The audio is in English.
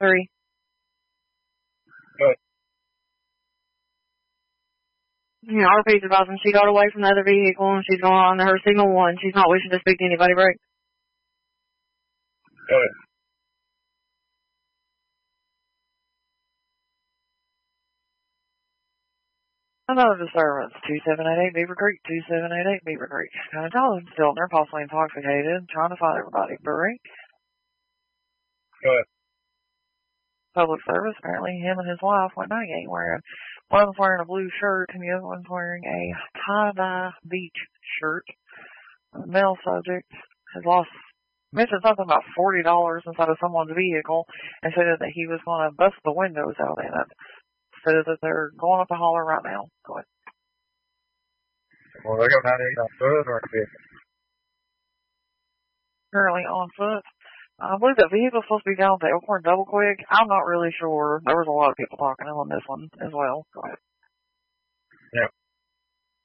3. Good. Yeah, RP's advising she got away from the other vehicle and she's going on to her signal 1. She's not wishing to speak to anybody, break. Good. Another disturbance, 2788 Beaver Creek, 2788 Beaver Creek. Kind of tell them still, they're possibly intoxicated, trying to find everybody, break. Good. Public service, apparently him and his wife went night game wearing. One of them's wearing a blue shirt and the other one's wearing a tie-dye beach shirt. The male subject has mentioned something about $40 inside of someone's vehicle and said that he was going to bust the windows out in it. Said that they're going up the holler right now. Go ahead. Well, they go 98 on foot or on vehicle? Currently on foot. I believe that vehicle's supposed to be down at the Elkhorn Double Quick. I'm not really sure. There was a lot of people talking on this one as well. Go ahead. Yeah.